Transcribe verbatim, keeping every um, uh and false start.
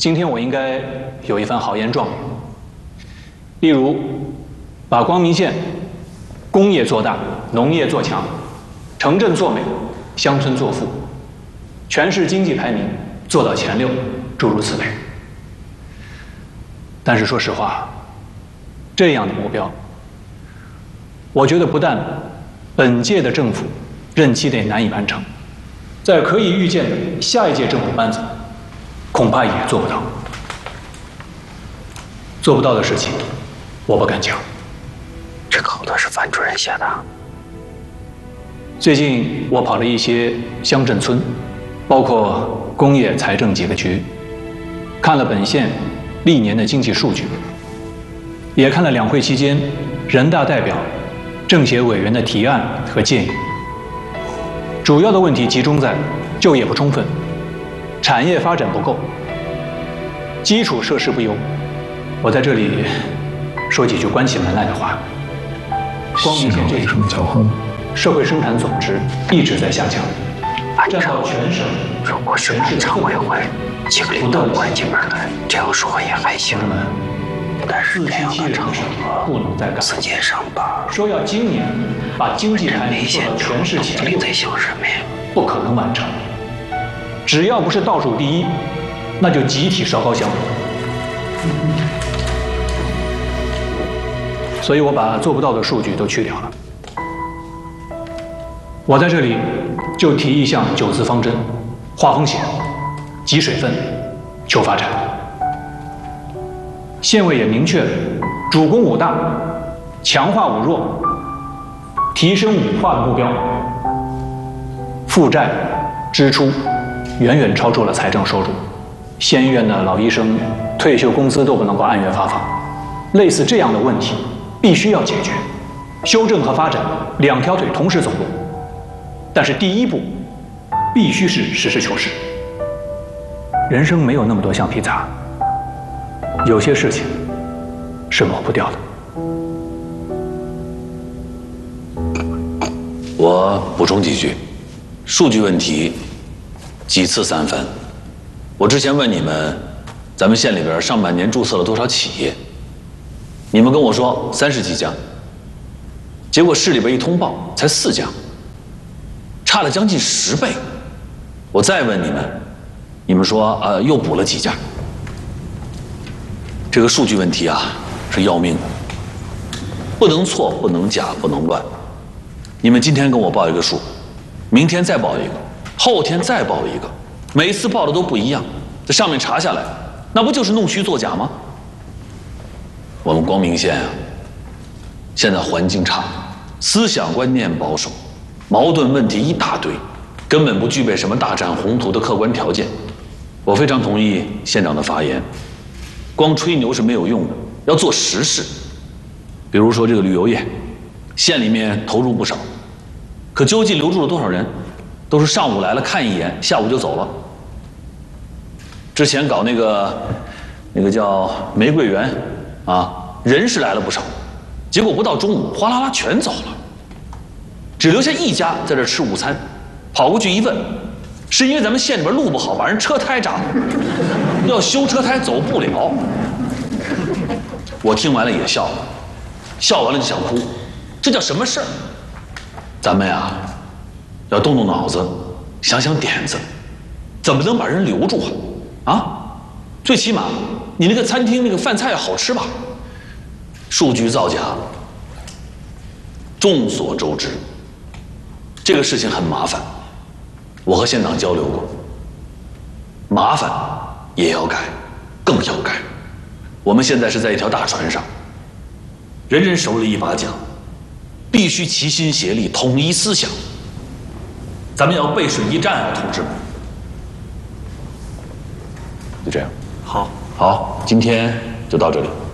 今天我应该有一番豪言壮语，例如，把光明县工业做大，农业做强，城镇做美，乡村做富，全市经济排名做到前六，诸如此类。但是说实话，这样的目标，我觉得不但本届的政府任期内难以完成，在可以预见的下一届政府班子，恐怕也做不到。做不到的事情，我不敢讲。 这口子是范主任写的。 最近我跑了一些乡镇村，包括工业、财政几个局，看了本县历年的经济数据，也看了两会期间人大代表、政协委员的提案和建议。主要的问题集中在就业不充分、产业发展不够、基础设施不优。我在这里说几句关起门来的话。光明县这几年，社会生产总值一直在下降，占到全省、 如果是办常委会，几个领导关起门来，这样说也还行。但是这样的场合不能再干。 自己上班， 说要今年把经济排名做到全市前六， 在想什么呀？ 不可能完成。只要不是倒数第一，那就集体烧高香。所以我把做不到的数据都去掉了。我在这里就提一项九字方针：划风险、集水分、求发展。县委也明确了主攻五大，强化五弱，提升五化的目标。负债支出远远超出了财政收入，县医院的老医生退休工资都不能够按月发放。类似这样的问题必须要解决，修正和发展两条腿同时走路。但是第一步必须是实事求是。人生没有那么多橡皮擦，有些事情是抹不掉的。 我补充几句，数据问题几次三分。我之前问你们，咱们县里边上半年注册了多少企业？你们跟我说三十几家，结果市里边一通报才四家，差了将近十倍。我再问你们，你们说呃又补了几家？这个数据问题啊是要命的，不能错，不能假，不能乱。你们今天跟我报一个数，明天再报一个，后天再报一个，每一次报的都不一样，这上面查下来，那不就是弄虚作假吗？我们光明县啊，现在环境差，思想观念保守，矛盾问题一大堆，根本不具备什么大展宏图的客观条件。我非常同意县长的发言，光吹牛是没有用的，要做实事。比如说这个旅游业，县里面投入不少，可究竟留住了多少人？都是上午来了看一眼，下午就走了。之前搞那个那个叫玫瑰园啊，人是来了不少，结果不到中午，哗啦啦全走了，只留下一家在这吃午餐。跑过去一问，是因为咱们县里边路不好，把人车胎炸了，要修车胎走不了。我听完了也笑了，笑完了就想哭，这叫什么事儿？咱们呀，要动动脑子，想想点子，怎么能把人留住啊？啊，最起码你那个餐厅那个饭菜好吃吧？数据造假，众所周知，这个事情很麻烦。我和县长交流过，麻烦也要改，更要改。我们现在是在一条大船上，人人手里一把桨，必须齐心协力，统一思想。咱们要背水一战啊，同志们！就这样， 好， 好，今天就到这里。